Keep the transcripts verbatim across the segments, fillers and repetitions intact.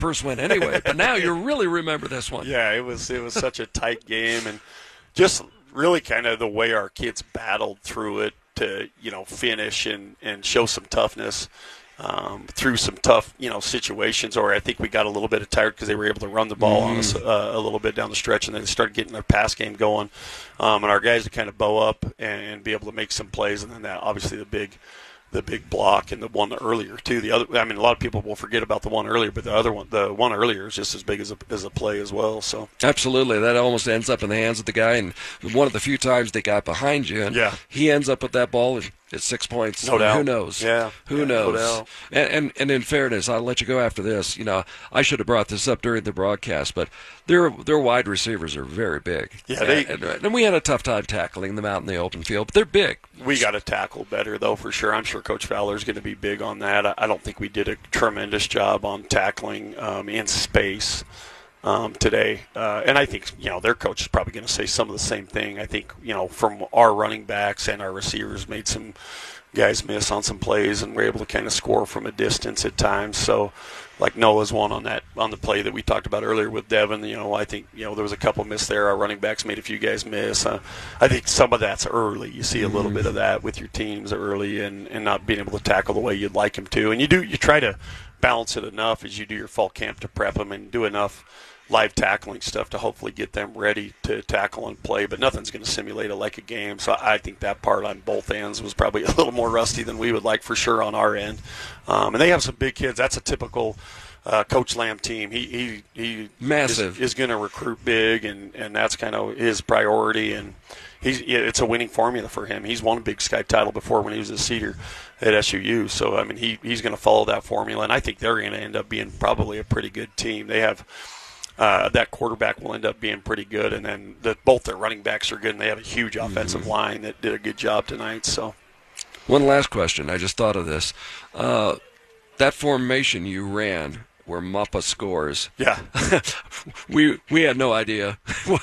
first win anyway, but now you really remember this one. Yeah, it was it was such a tight game, and just really kind of the way our kids battled through it to, you know, finish and, and show some toughness um, through some tough, you know, situations. Or I think we got a little bit tired because they were able to run the ball mm-hmm. on us uh, a little bit down the stretch, and then they started getting their pass game going. Um, and our guys to kind of bow up and, and be able to make some plays, and then that obviously the big the big block and the one earlier too. The other, I mean, a lot of people will forget about the one earlier, but the other one, the one earlier, is just as big as a as a play as well. So absolutely, that almost ends up in the hands of the guy. And one of the few times they got behind you, and yeah. he ends up with that ball. And it's six points. No doubt. Who knows? Yeah. Who yeah, knows? No doubt. And, and and in fairness, I'll let you go after this. You know, I should have brought this up during the broadcast, but their their wide receivers are very big. Yeah, they, and, and, and we had a tough time tackling them out in the open field, but they're big. We got to tackle better, though, for sure. I'm sure Coach Fowler's going to be big on that. I, I don't think we did a tremendous job on tackling um, in space. Um, today, uh, and I think, you know, their coach is probably going to say some of the same thing. I think, you know, from our running backs and our receivers made some guys miss on some plays and were able to kind of score from a distance at times. So, like Noah's one on that on the play that we talked about earlier with Devin, you know, I think, you know, there was a couple miss there. Our running backs made a few guys miss. Uh, I think some of that's early. You see a little bit of that with your teams early, and, and not being able to tackle the way you'd like them to. And you do you try to balance it enough as you do your fall camp to prep them and do enough live tackling stuff to hopefully get them ready to tackle and play, but nothing's going to simulate it like a game. So I think that part on both ends was probably a little more rusty than we would like for sure on our end. Um, and they have some big kids. That's a typical uh, Coach Lamb team. He he, he massive is, is going to recruit big, and, and that's kind of his priority. And he's it's a winning formula for him. He's won a Big Sky title before when he was a Cedar at S U U. So I mean, he he's going to follow that formula, and I think they're going to end up being probably a pretty good team. They have. Uh, that quarterback will end up being pretty good, and then the, both their running backs are good, and they have a huge offensive mm-hmm. line that did a good job tonight. So, one last question. I just thought of this. Uh, that formation you ran where Mappa scores. Yeah. we we had no idea who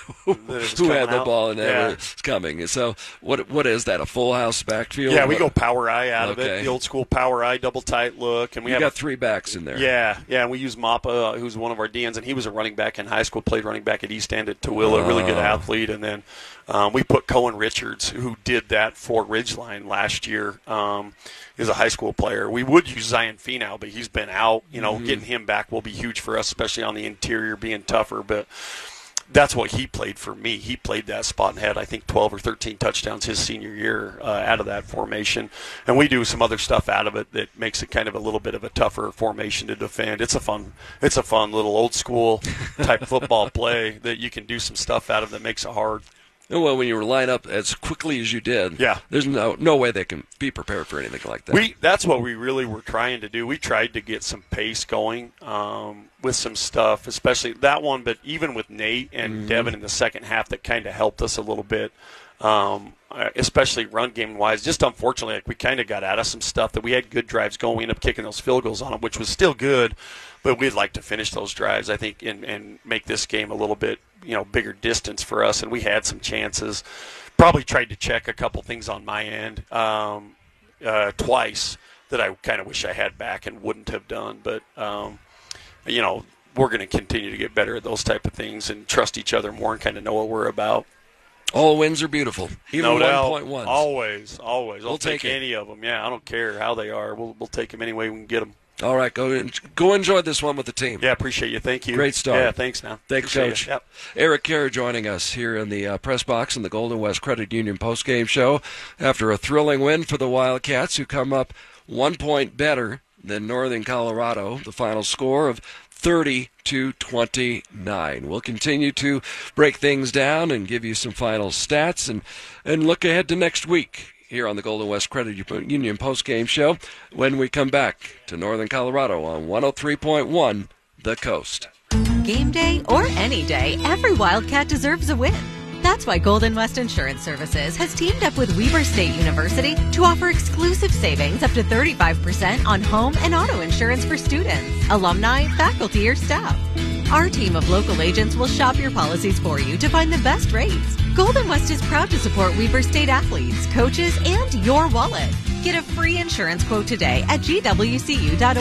had the out. ball and that yeah. was coming. So what what is that, a full house backfield? Yeah, we go power eye out okay. of it, the old school power eye, double tight look. And we you have got a, three backs in there. Yeah, yeah, and we use Mappa, uh, who's one of our D Ns, and he was a running back in high school, played running back at East End at Tooele, uh. really good athlete. And then um, we put Cohen Richards, who did that for Ridgeline last year, um, is a high school player. We would use Zion Finau, but he's been out. You know, mm-hmm. getting him back will be huge for us, especially on the interior, being tougher. But that's what he played for me. He played that spot and had, I think, twelve or thirteen touchdowns his senior year uh, out of that formation. And we do some other stuff out of it that makes it kind of a little bit of a tougher formation to defend. It's a fun, it's a fun little old school type football play that you can do some stuff out of that makes it hard. Well, when you line up as quickly as you did, yeah. there's no no way they can be prepared for anything like that. We That's what we really were trying to do. We tried to get some pace going um, with some stuff, especially that one, but even with Nate and mm-hmm. Devin in the second half, that kind of helped us a little bit, um, especially run game-wise. Just unfortunately, like we kind of got out of some stuff that we had good drives going. We ended up kicking those field goals on them, which was still good, but we'd like to finish those drives, I think, and, and make this game a little bit, you know, bigger distance for us. And we had some chances. Probably tried to check a couple things on my end um, uh, twice that I kind of wish I had back and wouldn't have done. But, um, you know, we're going to continue to get better at those type of things and trust each other more and kind of know what we're about. All wins are beautiful. Even no doubt. one point ones. Always, always. We'll, we'll take, take any of them. Yeah, I don't care how they are. We'll we'll take them any way we can get them. All right, go go enjoy this one with the team. Yeah, appreciate you. Thank you. Great start. Yeah, thanks now. Thanks, appreciate Coach. Yep. Eric Kerr joining us here in the uh, press box in the Golden West Credit Union postgame show after a thrilling win for the Wildcats, who come up one point better than Northern Colorado. The final score of thirty to twenty-nine. We'll continue to break things down and give you some final stats and, and look ahead to next week here on the Golden West Credit Union postgame show when we come back to Northern Colorado on one oh three point one The Coast. Game day or any day, every Wildcat deserves a win. That's why Golden West Insurance Services has teamed up with Weber State University to offer exclusive savings up to thirty-five percent on home and auto insurance for students, alumni, faculty, or staff. Our team of local agents will shop your policies for you to find the best rates. Golden West is proud to support Weber State athletes, coaches, and your wallet. Get a free insurance quote today at G W C U dot org.